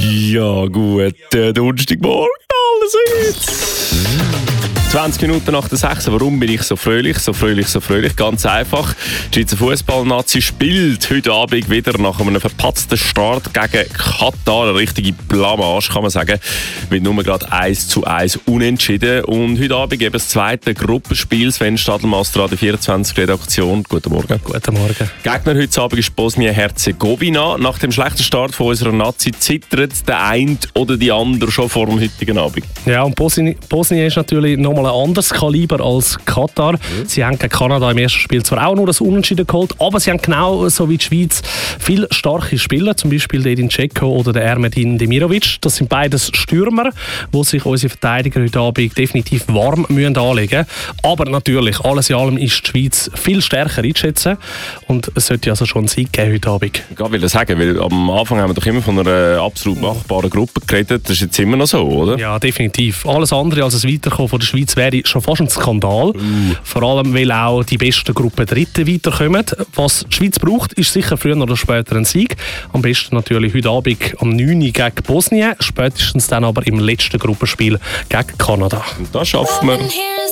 Ja, gut, Donnerstagmorgen, allerseits. 20 Minuten nach der 6. Warum bin ich so fröhlich? So fröhlich? Ganz einfach. Die Schweizer Fußball-Nazi spielt heute Abend wieder nach einem verpatzten Start gegen Katar. Eine richtige Blamage, kann man sagen. Mit nur gerade 1:1 unentschieden. Und heute Abend eben das zweite Gruppenspiel. Sven Stadelmaster an der 24-Redaktion. Guten Morgen. Guten Morgen. Gegner heute Abend ist Bosnien-Herzegowina. Nach dem schlechten Start von unserer Nazi zittert der eine oder die andere schon vor dem heutigen Abend. Ja, und Bosnien ist natürlich nochmal ein anderes Kaliber als Katar. Sie haben gegen Kanada im ersten Spiel zwar auch nur das Unentschieden geholt, aber sie haben genau so wie die Schweiz viele starke Spieler, zum Beispiel der Edin Dzeko oder der Ermedin Demirovic. Das sind beides Stürmer, wo sich unsere Verteidiger heute Abend definitiv warm müssen anlegen. Aber natürlich, alles in allem ist die Schweiz viel stärker einzuschätzen und es sollte also schon einen Sieg geben heute Abend. Ich will das sagen, weil am Anfang haben wir doch immer von einer absolut machbaren Gruppe geredet. Das ist jetzt immer noch so, oder? Ja, definitiv. Alles andere als ein Weiterkommen von der Schweiz wäre schon fast ein Skandal. Vor allem, weil auch die besten Gruppen Dritten weiterkommen. Was die Schweiz braucht, ist sicher früher oder später ein Sieg. Am besten natürlich heute Abend am 9. Uhr gegen Bosnien, spätestens dann aber im letzten Gruppenspiel gegen Kanada. Und das schaffen wir.